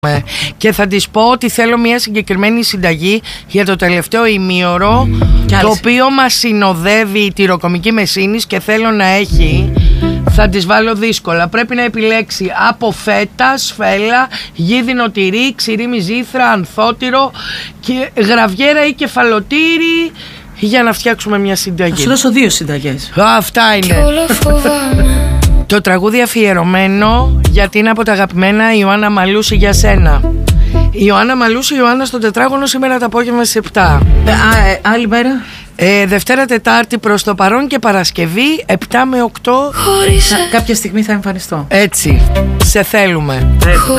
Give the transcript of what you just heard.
Και θα της πω ότι θέλω μια συγκεκριμένη συνταγή για το τελευταίο ημίωρο, το οποίο μας συνοδεύει η τυροκομική μεσίνης και θέλω να έχει. Θα τις βάλω δύσκολα. Πρέπει να επιλέξει από φέτα, σφέλα, γίδινο τυρί, ξηρή μυζήθρα, ανθότυρο και γραβιέρα ή κεφαλοτήρι για να φτιάξουμε μια συνταγή. Θα σου δώσω 2 συνταγές. Αυτά είναι. Το τραγούδι αφιερωμένο γιατί είναι από τα αγαπημένα Ιωάννα Μαλούση για σένα. Ιωάννα Μαλούση, Ιωάννα στο τετράγωνο σήμερα το απόγευμα στις 7. Άλλη μέρα. Δευτέρα, Τετάρτη προς το παρόν και Παρασκευή 7 με 8. Κάποια στιγμή θα εμφανιστώ. Έτσι, σε θέλουμε.